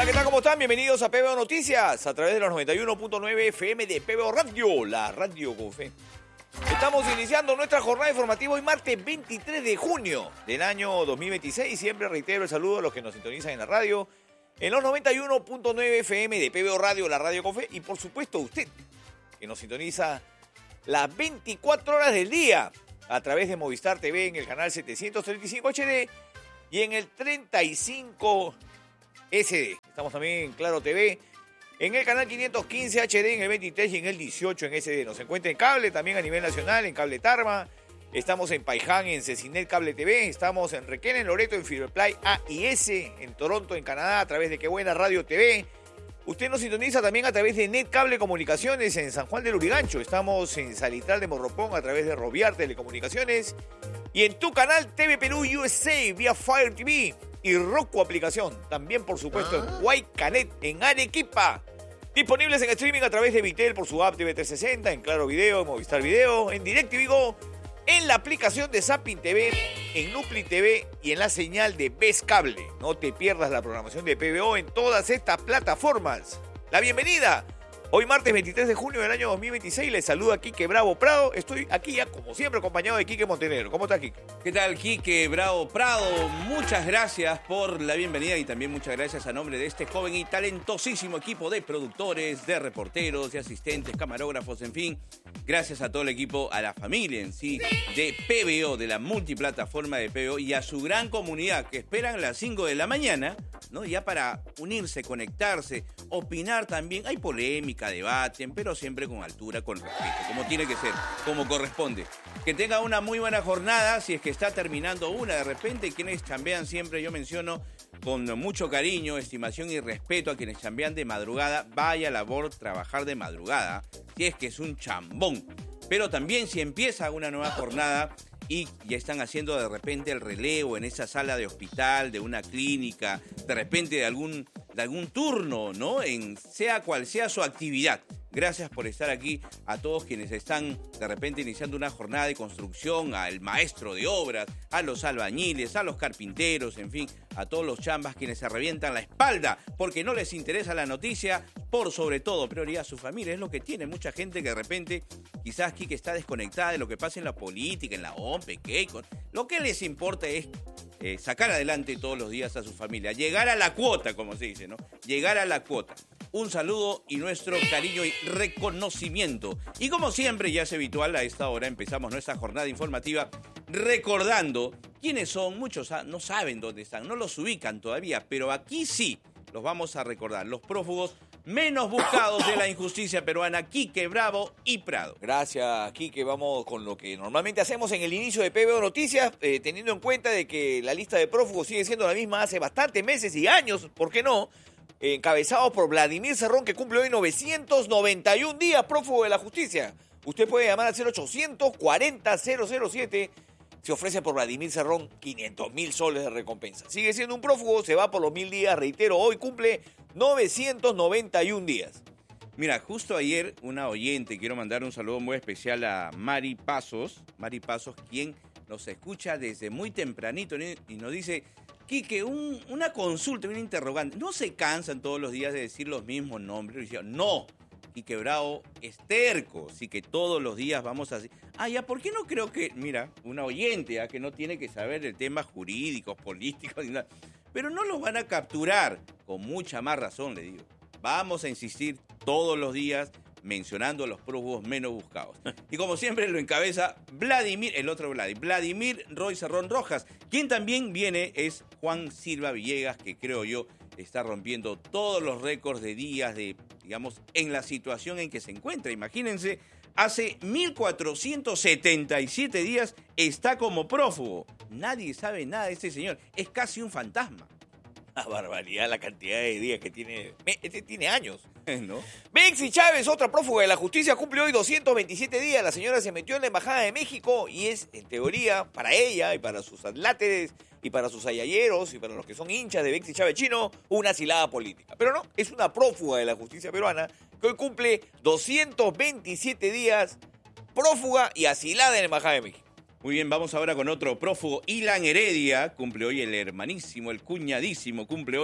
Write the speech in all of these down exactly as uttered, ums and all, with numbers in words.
¿qué tal? ¿Cómo están? Bienvenidos a P B O Noticias a través de los noventa y uno punto nueve F M de P B O Radio, la radio con fe. Estamos iniciando nuestra jornada informativa hoy martes veintitrés de junio del año dos mil veintiséis. Siempre reitero el saludo a los que nos sintonizan en la radio, en los noventa y uno punto nueve F M de P B O Radio, la radio con fe. Y por supuesto usted, que nos sintoniza las veinticuatro horas del día a través de Movistar T V en el canal setecientos treinta y cinco H D y en el treinta y cinco S D. Estamos también en Claro T V, en el canal quinientos quince H D, en el veintitrés y en el dieciocho en S D. Nos encuentra en cable también a nivel nacional, en Cable Tarma. Estamos en Paiján, en Cecinet Cable T V. Estamos en Requena, en Loreto, en Fiberplay A y S. En Toronto, en Canadá, a través de Qué Buena Radio T V. Usted nos sintoniza también a través de Net Cable Comunicaciones en San Juan del Urigancho. Estamos en Salitral de Morropón a través de Roviar Telecomunicaciones. Y en tu canal T V Perú U S A vía Fire T V y Roku aplicación. También, por supuesto, ah. en Guaycanet, en Arequipa. Disponibles en streaming a través de Vitel por su app T V trescientos sesenta, en Claro Video, en Movistar Video, en DirecTV Go, en la aplicación de Zapping T V, en Nupli T V y en la señal de Ves Cable. No te pierdas la programación de P B O en todas estas plataformas. La bienvenida. Hoy martes veintitrés de junio del año dos mil veintiséis, les saluda Quique Bravo Prado. Estoy aquí ya, como siempre, acompañado de Quique Montenegro. ¿Cómo está, Quique? ¿Qué tal, Quique Bravo Prado? Muchas gracias por la bienvenida y también muchas gracias a nombre de este joven y talentosísimo equipo de productores, de reporteros, de asistentes, camarógrafos, en fin. Gracias a todo el equipo, a la familia en sí de P B O, de la multiplataforma de P B O y a su gran comunidad que esperan a las cinco de la mañana, ¿no? Ya para unirse, conectarse, opinar también. Hay polémica, debaten, pero siempre con altura, con respeto, como tiene que ser, como corresponde. Que tenga una muy buena jornada, si es que está terminando una de repente. Quienes chambean siempre, yo menciono con mucho cariño, estimación y respeto a quienes chambean de madrugada. Vaya labor trabajar de madrugada, si es que es un chambón. Pero también si empieza una nueva jornada y ya están haciendo de repente el relevo en esa sala de hospital, de una clínica, de repente de algún, de algún turno, ¿no? En sea cual sea su actividad. Gracias por estar aquí a todos quienes están de repente iniciando una jornada de construcción, al maestro de obras, a los albañiles, a los carpinteros, en fin, a todos los chambas quienes se revientan la espalda porque no les interesa la noticia, por sobre todo prioridad a su familia. Es lo que tiene mucha gente que de repente quizás aquí que está desconectada de lo que pasa en la política, en la O M P, con lo que les importa es eh, sacar adelante todos los días a su familia, llegar a la cuota, como se dice, ¿no? Llegar a la cuota. Un saludo y nuestro cariño y reconocimiento. Y como siempre, ya es habitual, a esta hora empezamos nuestra jornada informativa recordando quiénes son. Muchos no saben dónde están, no los ubican todavía, pero aquí sí los vamos a recordar. Los prófugos menos buscados de la injusticia peruana, Quique Bravo y Prado. Gracias, Quique. Vamos con lo que normalmente hacemos en el inicio de P B O Noticias, eh, teniendo en cuenta de que la lista de prófugos sigue siendo la misma hace bastantes meses y años, ¿por qué no? Encabezados por Vladimir Cerrón, que cumple hoy novecientos noventa y un días prófugo de la justicia. Usted puede llamar al cero ochocientos cuarenta cero cero siete. Se ofrece por Vladimir Cerrón quinientos mil soles de recompensa. Sigue siendo un prófugo, se va por los mil días. Reitero, hoy cumple novecientos noventa y un días. Mira, justo ayer una oyente, quiero mandar un saludo muy especial a Mari Pasos. Mari Pasos, quien nos escucha desde muy tempranito y nos dice: Quique, un, una consulta, un interrogante. ¿No se cansan todos los días de decir los mismos nombres? Y decía, no, Quique Bravo es terco, así que todos los días vamos a decir. Ah, ya, ¿por qué no creo que, mira, una oyente ¿eh? que no tiene que saber el tema jurídicos, políticos, ni nada, pero no los van a capturar? Con mucha más razón, le digo. Vamos a insistir todos los días mencionando a los prófugos menos buscados. Y como siempre lo encabeza Vladimir, el otro Vladimir, Vladimir Roy Cerrón Rojas. Quien también viene es Juan Silva Villegas, que creo yo está rompiendo todos los récords de días, de, digamos, en la situación en que se encuentra. Imagínense, hace mil cuatrocientos setenta y siete días está como prófugo. Nadie sabe nada de este señor, es casi un fantasma. Una barbaridad la cantidad de días que tiene. Este tiene años, ¿no? Bexy Chávez, otra prófuga de la justicia, cumple hoy doscientos veintisiete días. La señora se metió en la Embajada de México y es, en teoría, para ella y para sus adláteres y para sus ayayeros y para los que son hinchas de Bexy Chávez Chino, una asilada política. Pero no, es una prófuga de la justicia peruana que hoy cumple doscientos veintisiete días prófuga y asilada en la Embajada de México. Muy bien, vamos ahora con otro prófugo. Ilan Heredia, cumple hoy el hermanísimo, el cuñadísimo, cumple hoy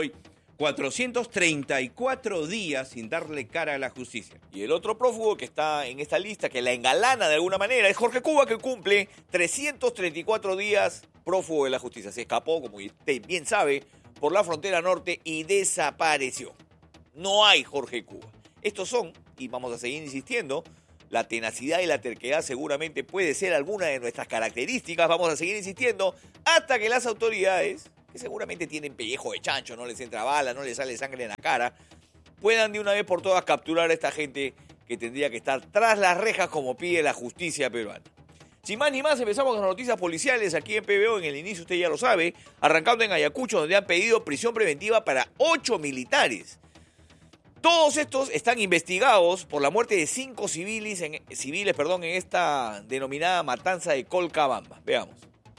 cuatrocientos treinta y cuatro días sin darle cara a la justicia. Y el otro prófugo que está en esta lista, que la engalana de alguna manera, es Jorge Cuba, que cumple trescientos treinta y cuatro días prófugo de la justicia. Se escapó, como usted bien sabe, por la frontera norte y desapareció. No hay Jorge Cuba. Estos son, y vamos a seguir insistiendo, la tenacidad y la terquedad seguramente puede ser alguna de nuestras características. Vamos a seguir insistiendo hasta que las autoridades, que seguramente tienen pellejo de chancho, no les entra bala, no les sale sangre en la cara, puedan de una vez por todas capturar a esta gente que tendría que estar tras las rejas como pide la justicia peruana. Sin más ni más, empezamos con las noticias policiales aquí en P B O. En el inicio usted ya lo sabe, arrancando en Ayacucho, donde han pedido prisión preventiva para ocho militares. Todos estos están investigados por la muerte de cinco civiles en, civiles, perdón, en esta denominada matanza de Colcabamba. Veamos.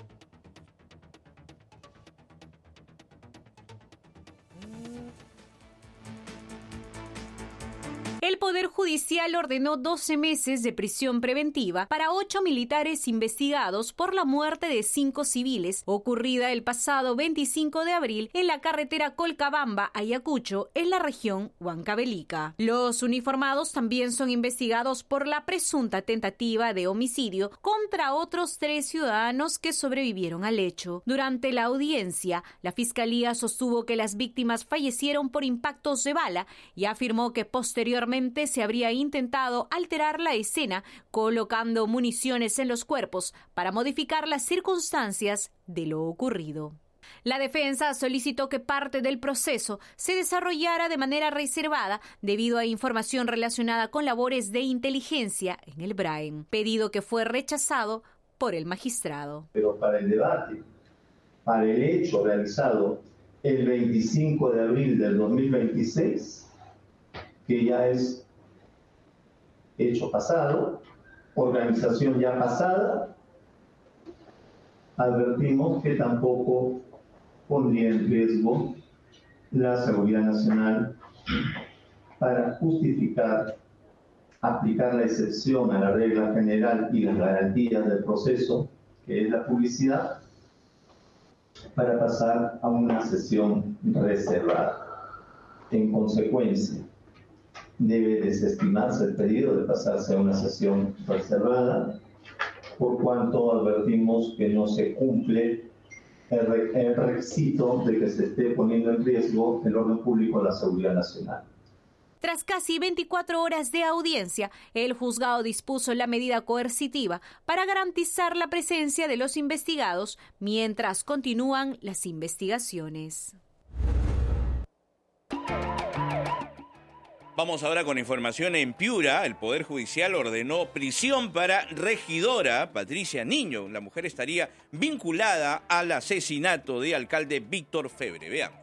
El Poder Judicial ordenó doce meses de prisión preventiva para ocho militares investigados por la muerte de cinco civiles ocurrida el pasado veinticinco de abril en la carretera Colcabamba-Ayacucho, en la región Huancavelica. Los uniformados también son investigados por la presunta tentativa de homicidio contra otros tres ciudadanos que sobrevivieron al hecho. Durante la audiencia, la Fiscalía sostuvo que las víctimas fallecieron por impactos de bala y afirmó que posteriormente se habría intentado alterar la escena colocando municiones en los cuerpos para modificar las circunstancias de lo ocurrido. La defensa solicitó que parte del proceso se desarrollara de manera reservada debido a información relacionada con labores de inteligencia en el Braem, pedido que fue rechazado por el magistrado. Pero para el debate, para el hecho realizado el veinticinco de abril del dos mil veintiséis, que ya es hecho pasado, organización ya pasada, advertimos que tampoco pondría en riesgo la seguridad nacional para justificar aplicar la excepción a la regla general y las garantías del proceso, que es la publicidad, para pasar a una sesión reservada. En consecuencia, debe desestimarse el pedido de pasarse a una sesión reservada, por cuanto advertimos que no se cumple el, re el requisito de que se esté poniendo en riesgo el orden público y la seguridad nacional. Tras casi veinticuatro horas de audiencia, el juzgado dispuso la medida coercitiva para garantizar la presencia de los investigados mientras continúan las investigaciones. Vamos ahora con información en Piura. El Poder Judicial ordenó prisión para regidora Patricia Niño. La mujer estaría vinculada al asesinato de alcalde Víctor Febre. Veamos.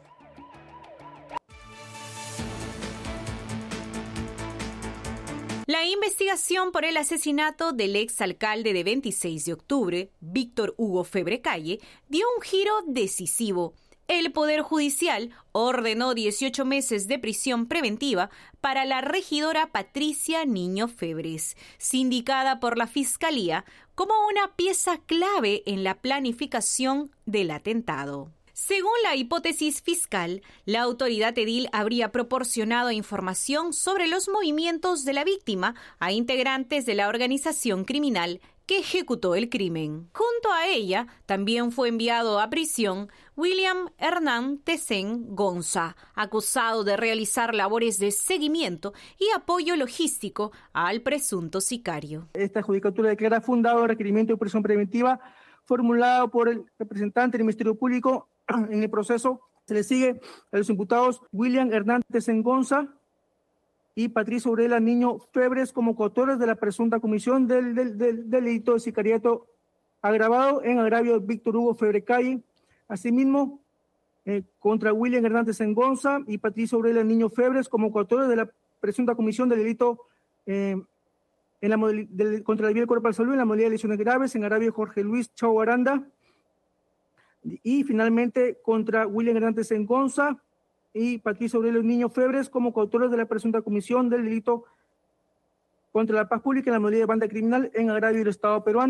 La investigación por el asesinato del exalcalde de veintiséis de octubre, Víctor Hugo Febre Calle, dio un giro decisivo. El Poder Judicial ordenó dieciocho meses de prisión preventiva para la regidora Patricia Niño Febres, sindicada por la Fiscalía como una pieza clave en la planificación del atentado. Según la hipótesis fiscal, la autoridad edil habría proporcionado información sobre los movimientos de la víctima a integrantes de la organización criminal que ejecutó el crimen. Junto a ella, también fue enviado a prisión William Hernán Tesen Gonza, acusado de realizar labores de seguimiento y apoyo logístico al presunto sicario. Esta judicatura declara fundado el requerimiento de prisión preventiva formulado por el representante del Ministerio Público. En el proceso se le sigue a los imputados William Hernán Tesen Gonza y Patricia Aurela Niño Febres como coautores de la presunta comisión del, del, del, del delito de sicariato agravado en agravio de Víctor Hugo Febre Calle. Asimismo, eh, contra William Hernán Tesen Gonza y Patricia Aurela Niño Febres como coautores de la presunta comisión del delito eh, en la del, contra la vida del cuerpo de la salud en la modalidad de lesiones graves en agravio de Jorge Luis Chau Aranda. Y finalmente contra William Hernán Tesen Gonza y Patricia Aurelio Niño Febres como coautores de la presunta comisión del delito contra la paz pública en la modalidad de banda criminal en agravio del Estado peruano.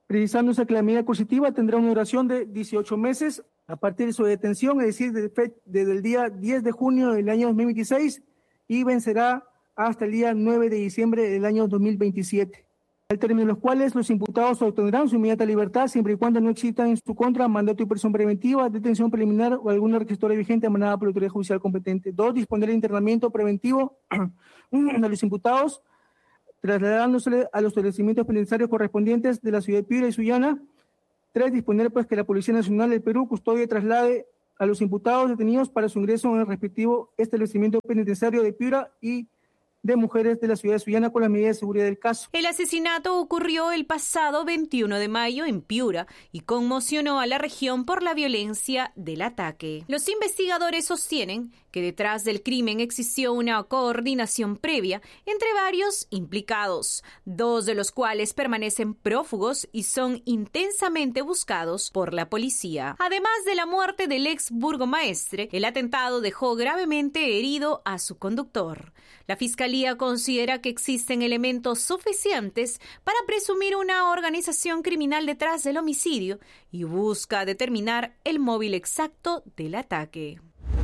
precisándose que la medida coercitiva tendrá una duración de dieciocho meses a partir de su detención, es decir, desde, desde el día diez de junio del año dos mil veintiséis y vencerá hasta el día nueve de diciembre del año dos mil veintisiete. Al término de los cuales los imputados obtendrán su inmediata libertad siempre y cuando no exista en su contra mandato de prisión preventiva, detención preliminar o alguna requisitoria vigente emanada por la autoridad judicial competente. Dos, disponer de internamiento preventivo a los imputados, trasladándose a los establecimientos penitenciarios correspondientes de la ciudad de Piura y Sullana. Tres, disponer pues que la Policía Nacional del Perú custodie y traslade a los imputados detenidos para su ingreso en el respectivo establecimiento penitenciario de Piura y de mujeres de la ciudad de Sullana con las medidas de seguridad del caso. El asesinato ocurrió el pasado veintiuno de mayo en Piura y conmocionó a la región por la violencia del ataque. Los investigadores sostienen que detrás del crimen existió una coordinación previa entre varios implicados, dos de los cuales permanecen prófugos y son intensamente buscados por la policía. Además de la muerte del ex burgomaestre, el atentado dejó gravemente herido a su conductor. La Fiscalía considera que existen elementos suficientes para presumir una organización criminal detrás del homicidio y busca determinar el móvil exacto del ataque.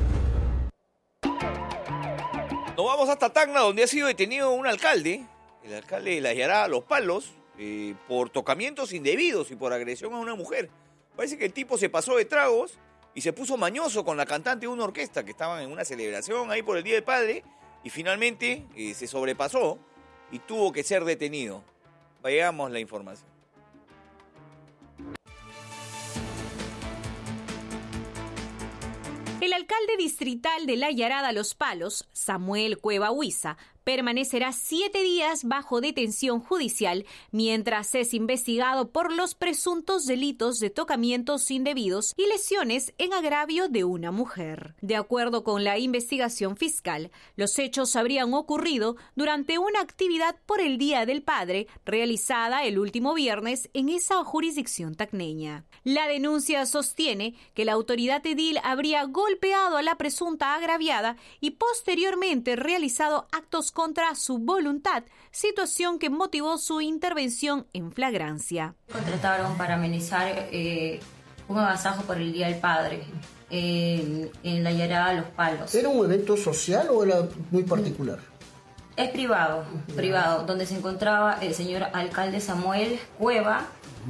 Nos vamos hasta Tacna, donde ha sido detenido un alcalde, el alcalde de La Yarada, Los Palos, eh, por tocamientos indebidos y por agresión a una mujer. Parece que el tipo se pasó de tragos y se puso mañoso con la cantante de una orquesta que estaban en una celebración ahí por el Día del Padre. Y finalmente eh, se sobrepasó y tuvo que ser detenido. Veamos la información. El alcalde distrital de La Yarada Los Palos, Samuel Cueva Huiza, permanecerá siete días bajo detención judicial mientras es investigado por los presuntos delitos de tocamientos indebidos y lesiones en agravio de una mujer. De acuerdo con la investigación fiscal, los hechos habrían ocurrido durante una actividad por el Día del Padre realizada el último viernes en esa jurisdicción tacneña. La denuncia sostiene que la autoridad edil habría golpeado a la presunta agraviada y posteriormente realizado actos contra su voluntad, situación que motivó su intervención en flagrancia. Contrataron para amenizar eh, un agasajo por el Día del Padre eh, en La Yarada Los Palos. ¿Era un evento social o era muy particular? Es privado, privado, donde se encontraba el señor alcalde Samuel Cueva,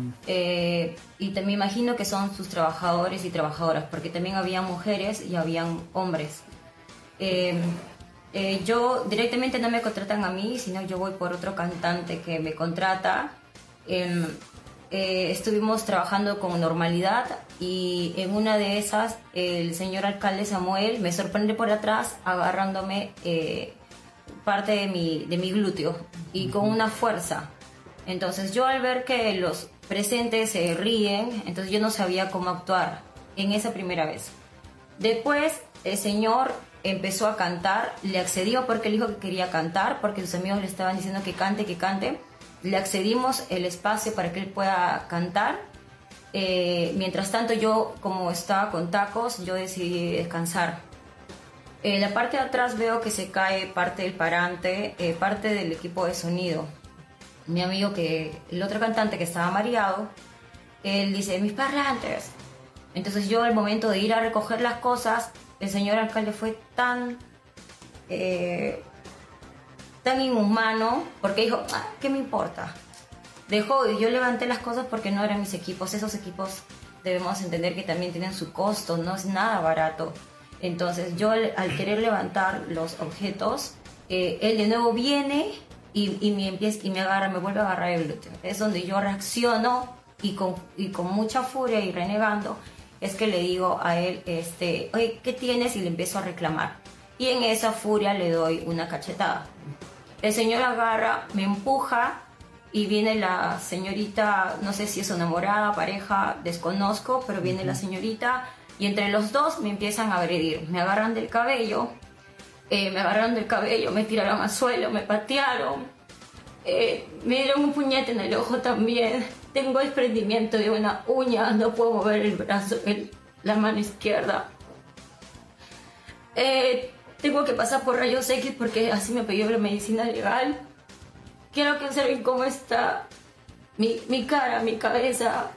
eh, y también imagino que son sus trabajadores y trabajadoras, porque también había mujeres y habían hombres. Eh, Eh, yo directamente no me contratan a mí, sino yo voy por otro cantante que me contrata. Eh, eh, estuvimos trabajando con normalidad y en una de esas el señor alcalde Samuel me sorprende por atrás agarrándome eh, parte de mi, de mi glúteo y con una fuerza. Entonces yo al ver que los presentes se ríen, entonces yo no sabía cómo actuar en esa primera vez. Después el señor empezó a cantar, le accedió porque él dijo que quería cantar, porque sus amigos le estaban diciendo que cante, que cante. Le accedimos el espacio para que él pueda cantar. Eh, mientras tanto yo, como estaba con tacos, yo decidí descansar. En la parte de atrás veo que se cae parte del parante, eh, parte del equipo de sonido. Mi amigo, que el otro cantante que estaba mareado, él dice, mis parlantes. Entonces yo al momento de ir a recoger las cosas, el señor alcalde fue tan, eh, tan inhumano, porque dijo, ah, ¿qué me importa? Dejó, y yo levanté las cosas porque no eran mis equipos. Esos equipos debemos entender que también tienen su costo, no es nada barato. Entonces yo al, al querer levantar los objetos, eh, él de nuevo viene y, y, me empieza, y me agarra, me vuelve a agarrar el glúteo. Es donde yo reacciono y con, y con mucha furia y renegando, es que le digo a él, este, oye, ¿qué tienes? Y le empiezo a reclamar. Y en esa furia le doy una cachetada. El señor agarra, me empuja y viene la señorita, no sé si es una enamorada, pareja, desconozco, pero viene la señorita y entre los dos me empiezan a agredir. Me agarran del cabello, eh, me agarraron del cabello, me tiraron al suelo, me patearon, eh, me dieron un puñete en el ojo también. Tengo desprendimiento de una uña, no puedo mover el brazo, el, la mano izquierda. Eh, tengo que pasar por rayos X porque así me pidió la medicina legal. Quiero que observen cómo está Mi, mi cara, mi cabeza.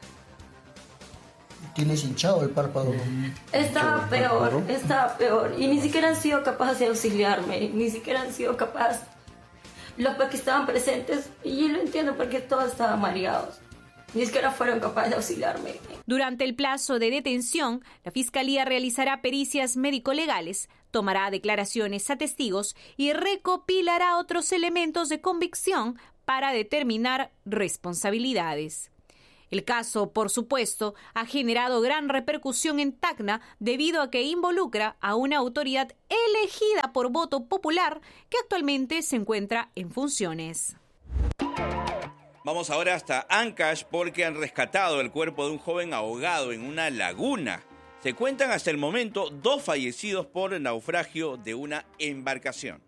Tienes hinchado el párpado. Estaba peor, estaba peor. Y ni siquiera han sido capaces de auxiliarme, ni siquiera han sido capaces. Los que estaban presentes, y yo lo entiendo porque todos estaban mareados. Ni siquiera fueron capaces de auxiliarme. Durante el plazo de detención, la Fiscalía realizará pericias médico-legales, tomará declaraciones a testigos y recopilará otros elementos de convicción para determinar responsabilidades. El caso, por supuesto, ha generado gran repercusión en Tacna debido a que involucra a una autoridad elegida por voto popular que actualmente se encuentra en funciones. Vamos ahora hasta Ancash porque han rescatado el cuerpo de un joven ahogado en una laguna. Se cuentan hasta el momento dos fallecidos por el naufragio de una embarcación.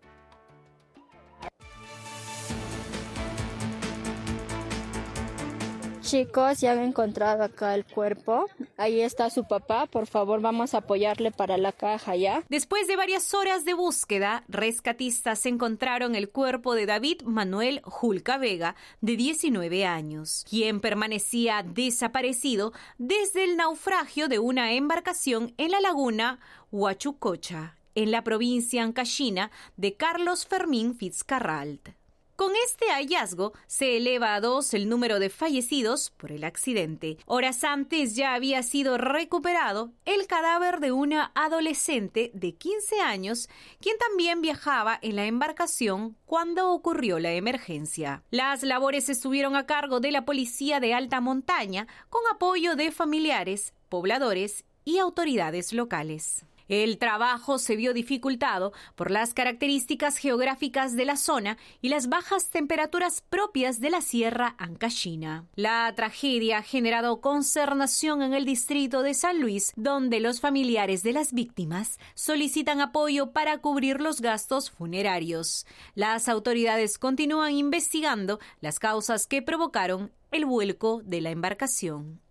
Chicos, ya han encontrado acá el cuerpo. Ahí está su papá. Por favor, vamos a apoyarle para la caja ya. Después de varias horas de búsqueda, rescatistas encontraron el cuerpo de David Manuel Julca Vega, de diecinueve años, quien permanecía desaparecido desde el naufragio de una embarcación en la laguna Huachucocha, en la provincia ancashina de Carlos Fermín Fitzcarrald. Con este hallazgo se eleva a dos el número de fallecidos por el accidente. Horas antes ya había sido recuperado el cadáver de una adolescente de quince años, quien también viajaba en la embarcación cuando ocurrió la emergencia. Las labores estuvieron a cargo de la Policía de Alta Montaña, con apoyo de familiares, pobladores y autoridades locales. El trabajo se vio dificultado por las características geográficas de la zona y las bajas temperaturas propias de la Sierra Ancashina. La tragedia ha generado consternación en el distrito de San Luis, donde los familiares de las víctimas solicitan apoyo para cubrir los gastos funerarios. Las autoridades continúan investigando las causas que provocaron el vuelco de la embarcación.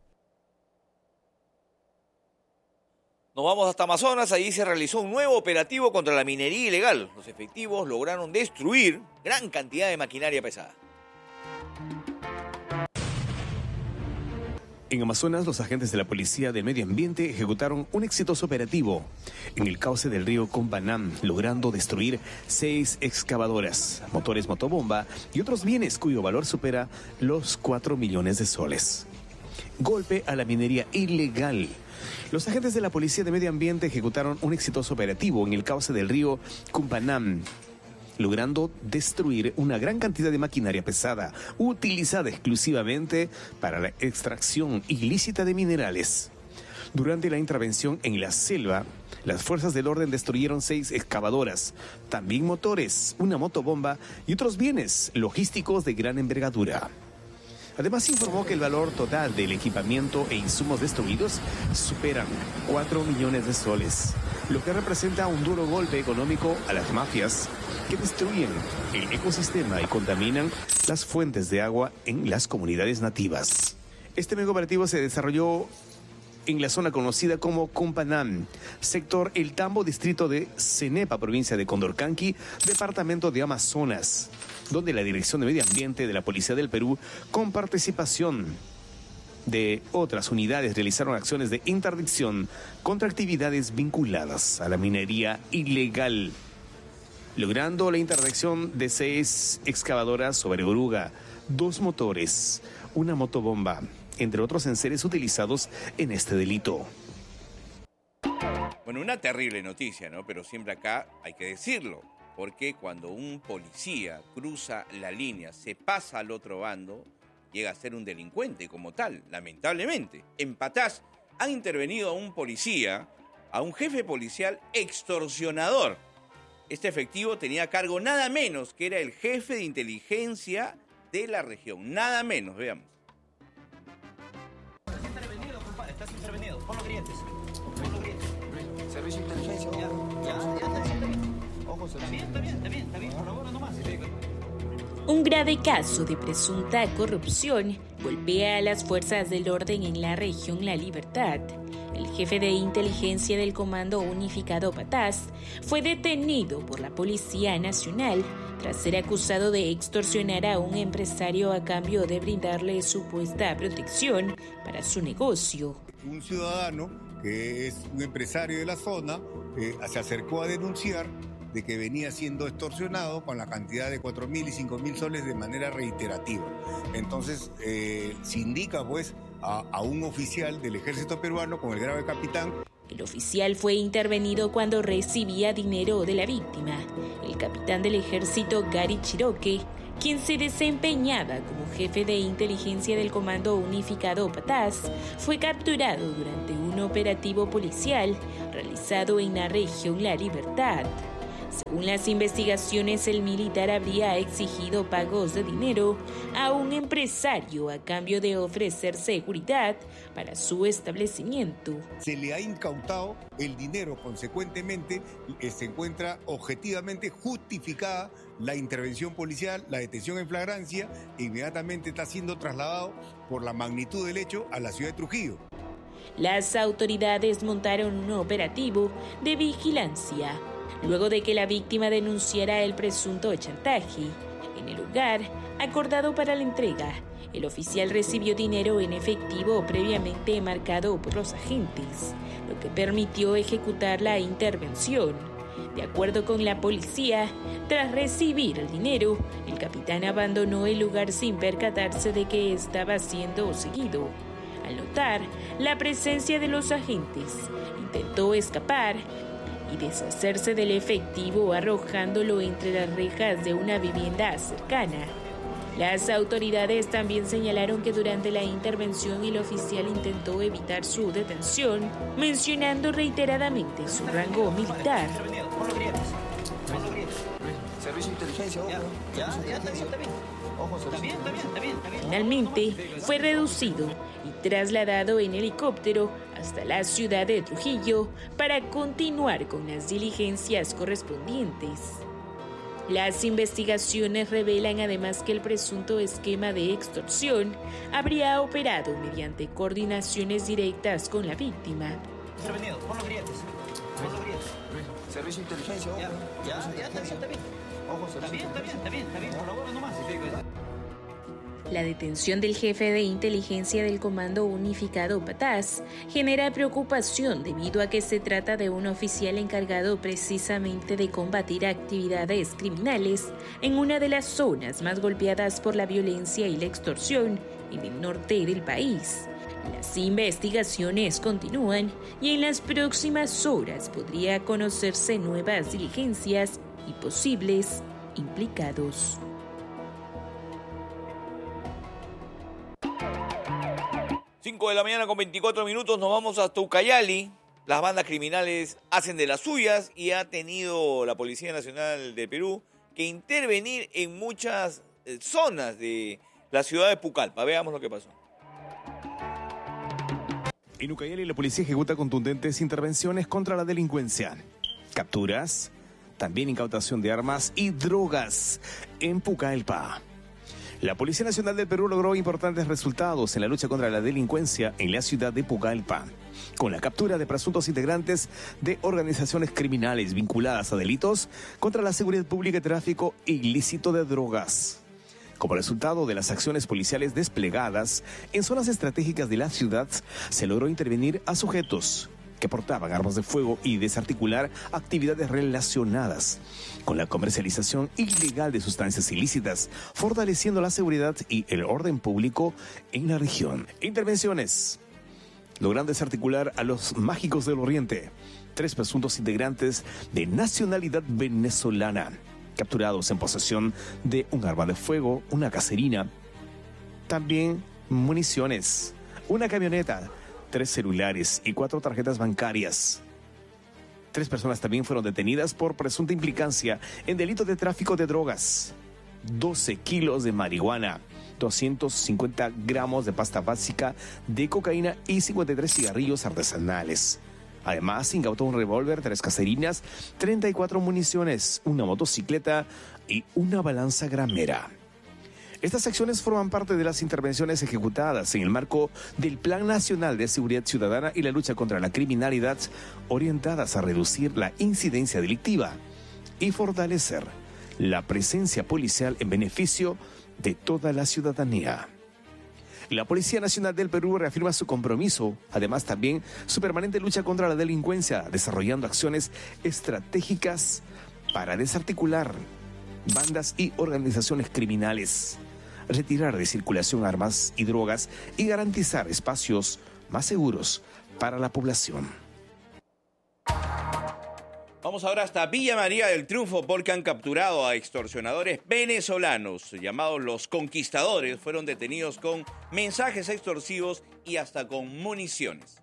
Nos vamos hasta Amazonas, allí se realizó un nuevo operativo contra la minería ilegal. Los efectivos lograron destruir gran cantidad de maquinaria pesada. En Amazonas, los agentes de la Policía del Medio Ambiente ejecutaron un exitoso operativo en el cauce del río Companam, logrando destruir seis excavadoras, motores motobomba y otros bienes cuyo valor supera los cuatro millones de soles. Golpe a la minería ilegal. Los agentes de la Policía de Medio Ambiente ejecutaron un exitoso operativo en el cauce del río Companam, logrando destruir una gran cantidad de maquinaria pesada utilizada exclusivamente para la extracción ilícita de minerales. Durante la intervención en la selva, las fuerzas del orden destruyeron seis excavadoras, también motores, una motobomba y otros bienes logísticos de gran envergadura. Además, informó que el valor total del equipamiento e insumos destruidos superan cuatro millones de soles, lo que representa un duro golpe económico a las mafias que destruyen el ecosistema y contaminan las fuentes de agua en las comunidades nativas. Este mega operativo se desarrolló en la zona conocida como Companam, sector El Tambo, distrito de Cenepa, provincia de Condorcanqui, departamento de Amazonas, donde la Dirección de Medio Ambiente de la Policía del Perú, con participación de otras unidades, realizaron acciones de interdicción contra actividades vinculadas a la minería ilegal, logrando la interdicción de seis excavadoras sobre oruga, dos motores, una motobomba, entre otros enseres utilizados en este delito. Bueno, una terrible noticia, ¿no? Pero siempre acá hay que decirlo, porque cuando un policía cruza la línea, se pasa al otro bando, llega a ser un delincuente como tal, lamentablemente. En Patás han intervenido a un policía, a un jefe policial extorsionador. Este efectivo tenía a cargo nada menos que era el jefe de inteligencia de la región, nada menos, veamos. Estás intervenido, compadre, estás intervenido. Pon los grilletes. Pon los grilletes. Servicio de inteligencia. Ya, ya, ya, está bien. Ojo, está bien, está bien, está bien, está bien. Por favor, nomás. Un grave caso de presunta corrupción golpea a las fuerzas del orden en la región La Libertad. El jefe de inteligencia del Comando Unificado Patás fue detenido por la Policía Nacional tras ser acusado de extorsionar a un empresario a cambio de brindarle supuesta protección para su negocio. Un ciudadano que es un empresario de la zona eh, se acercó a denunciar de que venía siendo extorsionado con la cantidad de cuatro mil y cinco mil soles de manera reiterativa. Entonces eh, se indica pues a, a un oficial del ejército peruano con el grado de capitán. El oficial fue intervenido cuando recibía dinero de la víctima, el capitán del ejército Gary Chiroque, quien se desempeñaba como jefe de inteligencia del Comando Unificado Patás, fue capturado durante un operativo policial realizado en la región La Libertad. Según las investigaciones, el militar habría exigido pagos de dinero a un empresario a cambio de ofrecer seguridad para su establecimiento. Se le ha incautado el dinero, consecuentemente se encuentra objetivamente justificada la intervención policial, la detención en flagrancia, e inmediatamente está siendo trasladado por la magnitud del hecho a la ciudad de Trujillo. Las autoridades montaron un operativo de vigilancia luego de que la víctima denunciara el presunto chantaje. En el lugar acordado para la entrega, el oficial recibió dinero en efectivo previamente marcado por los agentes, lo que permitió ejecutar la intervención. De acuerdo con la policía, tras recibir el dinero, el capitán abandonó el lugar sin percatarse de que estaba siendo seguido. Al notar la presencia de los agentes, intentó escapar y deshacerse del efectivo arrojándolo entre las rejas de una vivienda cercana. Las autoridades también señalaron que durante la intervención el oficial intentó evitar su detención, mencionando reiteradamente su rango militar. Servicio de inteligencia, ojo. Ya, ya, está bien, está bien. Ojo, está bien, está bien, está bien, está bien. Finalmente, fue reducido y trasladado en helicóptero hasta la ciudad de Trujillo para continuar con las diligencias correspondientes. Las investigaciones revelan además que el presunto esquema de extorsión habría operado mediante coordinaciones directas con la víctima. Intervenido, pon los grilletes. Pon los grilletes. Servicio de inteligencia, ojo. Ya, ya, ya, está bien, está bien. Ojo, está bien, está bien, está bien, está bien. Por favor, nomás. La detención del jefe de inteligencia del Comando Unificado Patás genera preocupación debido a que se trata de un oficial encargado precisamente de combatir actividades criminales en una de las zonas más golpeadas por la violencia y la extorsión en el norte del país. Las investigaciones continúan y en las próximas horas podría conocerse nuevas diligencias y posibles implicados. cinco de la mañana con veinticuatro minutos, nos vamos hasta Ucayali. Las bandas criminales hacen de las suyas y ha tenido la Policía Nacional de Perú que intervenir en muchas zonas de la ciudad de Pucallpa. Veamos lo que pasó. En Ucayali la policía ejecuta contundentes intervenciones contra la delincuencia. Capturas, también incautación de armas y drogas en Pucallpa. La Policía Nacional del Perú logró importantes resultados en la lucha contra la delincuencia en la ciudad de Pucallpa, con la captura de presuntos integrantes de organizaciones criminales vinculadas a delitos contra la seguridad pública y tráfico ilícito de drogas. Como resultado de las acciones policiales desplegadas en zonas estratégicas de la ciudad, se logró intervenir a sujetos que portaban armas de fuego y desarticular actividades relacionadas con la comercialización ilegal de sustancias ilícitas, fortaleciendo la seguridad y el orden público en la región. Intervenciones logran desarticular a los Mágicos del Oriente, tres presuntos integrantes de nacionalidad venezolana, capturados en posesión de un arma de fuego, una caserina, también municiones, una camioneta, tres celulares y cuatro tarjetas bancarias. Tres personas también fueron detenidas por presunta implicancia en delitos de tráfico de drogas. doce kilos de marihuana, doscientos cincuenta gramos de pasta básica de cocaína y cincuenta y tres cigarrillos artesanales. Además, se incautó un revólver, tres caserinas, treinta y cuatro municiones, una motocicleta y una balanza gramera. Estas acciones forman parte de las intervenciones ejecutadas en el marco del Plan Nacional de Seguridad Ciudadana y la lucha contra la criminalidad, orientadas a reducir la incidencia delictiva y fortalecer la presencia policial en beneficio de toda la ciudadanía. La Policía Nacional del Perú reafirma su compromiso, además también su permanente lucha contra la delincuencia, desarrollando acciones estratégicas para desarticular bandas y organizaciones criminales, retirar de circulación armas y drogas y garantizar espacios más seguros para la población. Vamos ahora hasta Villa María del Triunfo porque han capturado a extorsionadores venezolanos llamados los Conquistadores. Fueron detenidos con mensajes extorsivos y hasta con municiones.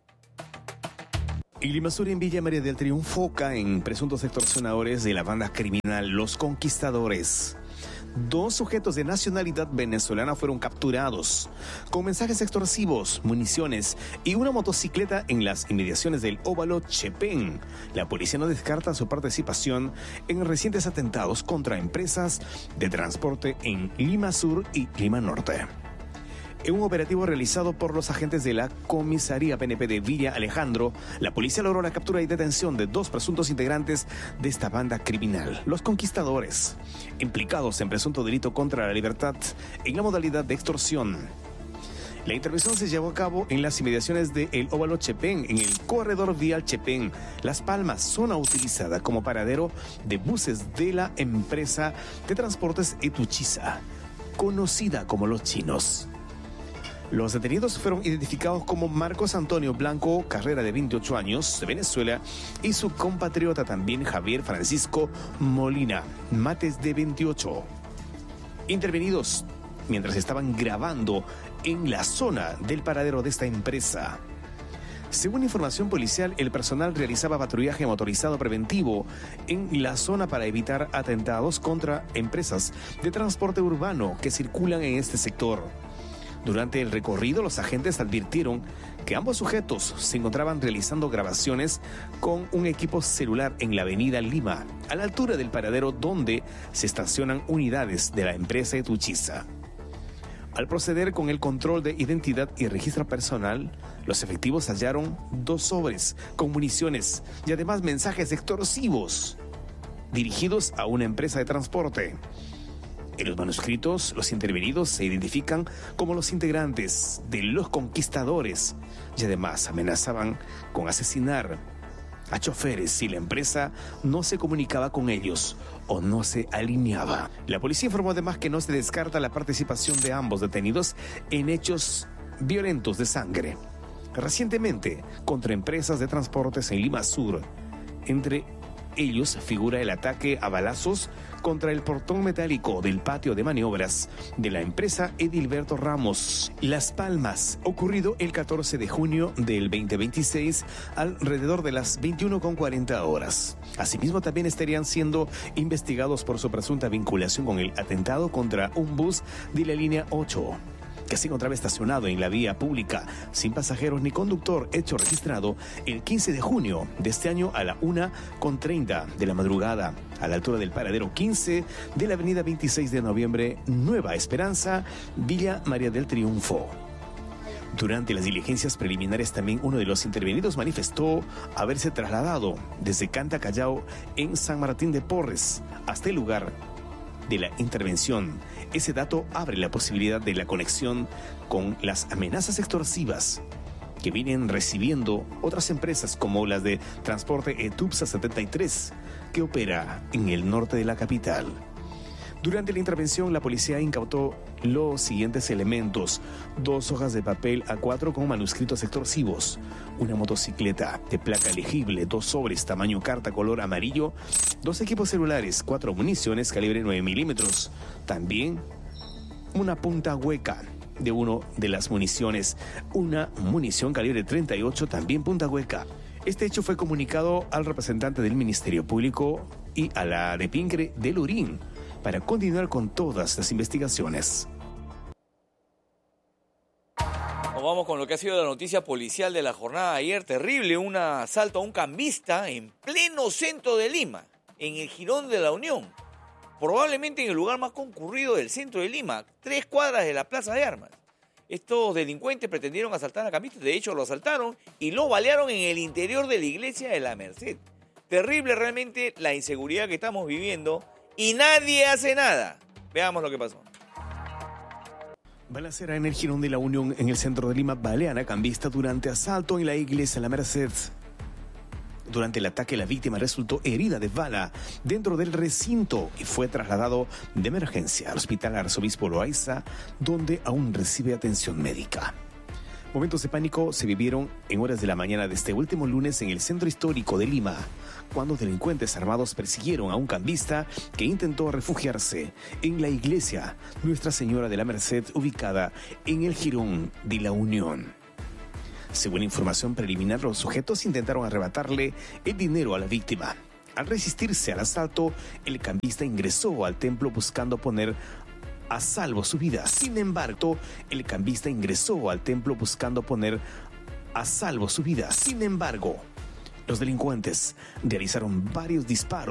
En Limasur, en Villa María del Triunfo, caen presuntos extorsionadores de la banda criminal Los Conquistadores. Dos sujetos de nacionalidad venezolana fueron capturados con mensajes extorsivos, municiones y una motocicleta en las inmediaciones del Óvalo Chepén. La policía no descarta su participación en recientes atentados contra empresas de transporte en Lima Sur y Lima Norte. En un operativo realizado por los agentes de la Comisaría P N P de Villa Alejandro, la policía logró la captura y detención de dos presuntos integrantes de esta banda criminal, los Conquistadores, implicados en presunto delito contra la libertad en la modalidad de extorsión. La intervención se llevó a cabo en las inmediaciones de El Óvalo Chepén, en el corredor vial Chepén, Las Palmas, zona utilizada como paradero de buses de la empresa de transportes Etuchiza, conocida como Los Chinos. Los detenidos fueron identificados como Marcos Antonio Blanco Carrera, de veintiocho años, de Venezuela, y su compatriota también Javier Francisco Molina Mates, de veintiocho. Intervenidos mientras estaban grabando en la zona del paradero de esta empresa. Según información policial, el personal realizaba patrullaje motorizado preventivo en la zona para evitar atentados contra empresas de transporte urbano que circulan en este sector. Durante el recorrido, los agentes advirtieron que ambos sujetos se encontraban realizando grabaciones con un equipo celular en la avenida Lima, a la altura del paradero donde se estacionan unidades de la empresa Etuchiza. Al proceder con el control de identidad y registro personal, los efectivos hallaron dos sobres con municiones y además mensajes extorsivos dirigidos a una empresa de transporte. En los manuscritos, los intervenidos se identifican como los integrantes de Los Conquistadores y además amenazaban con asesinar a choferes si la empresa no se comunicaba con ellos o no se alineaba. La policía informó además que no se descarta la participación de ambos detenidos en hechos violentos de sangre recientemente contra empresas de transportes en Lima Sur. Entre ellos figura el ataque a balazos contra el portón metálico del patio de maniobras de la empresa Edilberto Ramos, Las Palmas, ocurrido el catorce de junio del veinte veintiséis alrededor de las veintiuna con cuarenta horas. Asimismo, también estarían siendo investigados por su presunta vinculación con el atentado contra un bus de la línea ocho. Que se encontraba estacionado en la vía pública sin pasajeros ni conductor, hecho registrado el quince de junio de este año a la una con treinta de la madrugada, a la altura del paradero quince de la avenida veintiséis de noviembre, Nueva Esperanza, Villa María del Triunfo. Durante las diligencias preliminares, también uno de los intervenidos manifestó haberse trasladado desde Canta Callao en San Martín de Porres hasta el lugar de la intervención. Ese dato abre la posibilidad de la conexión con las amenazas extorsivas que vienen recibiendo otras empresas como las de transporte Etupsa setenta y tres, que opera en el norte de la capital. Durante la intervención, la policía incautó los siguientes elementos: dos hojas de papel A cuatro con manuscritos extorsivos, una motocicleta de placa legible, dos sobres tamaño carta color amarillo, dos equipos celulares, cuatro municiones calibre nueve milímetros, también una punta hueca de uno de las municiones, una munición calibre treinta y ocho, también punta hueca. Este hecho fue comunicado al representante del Ministerio Público y a la de Pincre de Lurín para continuar con todas las investigaciones. Nos vamos con lo que ha sido la noticia policial de la jornada de ayer. Terrible, un asalto a un cambista en pleno centro de Lima, en el Jirón de la Unión. Probablemente en el lugar más concurrido del centro de Lima, tres cuadras de la Plaza de Armas. Estos delincuentes pretendieron asaltar a cambistas, de hecho lo asaltaron y lo balearon en el interior de la iglesia de la Merced. Terrible realmente la inseguridad que estamos viviendo y nadie hace nada. Veamos lo que pasó. Balacera en el Jirón de la Unión, en el centro de Lima. Balean a cambista durante asalto en la iglesia La Merced. Durante el ataque, la víctima resultó herida de bala dentro del recinto y fue trasladado de emergencia al Hospital Arzobispo Loaiza, donde aún recibe atención médica. Momentos de pánico se vivieron en horas de la mañana de este último lunes en el centro histórico de Lima, cuando delincuentes armados persiguieron a un cambista que intentó refugiarse en la iglesia Nuestra Señora de la Merced, ubicada en el Jirón de la Unión. Según información preliminar, los sujetos intentaron arrebatarle el dinero a la víctima. Al resistirse al asalto, el cambista ingresó al templo buscando poner a salvo su vida. Sin embargo, el cambista ingresó al templo buscando poner a salvo su vida. Sin embargo, los delincuentes realizaron varios disparos